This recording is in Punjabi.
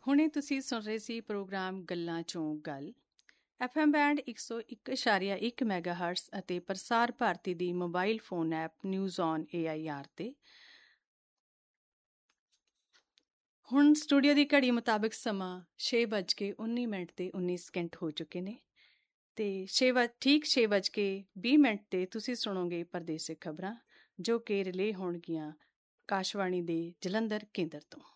ਹੁਣੇ ਤੁਸੀਂ ਸੁਣ ਰਹੇ ਸੀ ਪ੍ਰੋਗਰਾਮ ਗੱਲਾਂ ਚੋਂ ਗੱਲ। FM ਬੈਂਡ 101.1 ਮੈਗਾਹਰਟਸ ਅਤੇ ਪ੍ਰਸਾਰ ਭਾਰਤੀ ਦੀ mobile phone app news on AIR ਤੇ। ਹੁਣ ਸਟੂਡੀਓ ਦੀ ਘੜੀ ਮੁਤਾਬਿਕ ਸਮਾਂ 6:19 ਤੇ 19 ਹੋ ਚੁੱਕੇ ਨੇ ਤੇ ਠੀਕ 6:20 ਤੇ ਤੁਸੀਂ ਸੁਣੋਗੇ ਪ੍ਰਦੇਸ਼ਿਕ ਖਬਰਾਂ ਜੋ ਕਿ ਰਿਲੇ ਹੋਣਗੀਆਂ ਆਕਾਸ਼ਵਾਣੀ ਦੇ ਜਲੰਧਰ ਕੇਂਦਰ ਤੋਂ।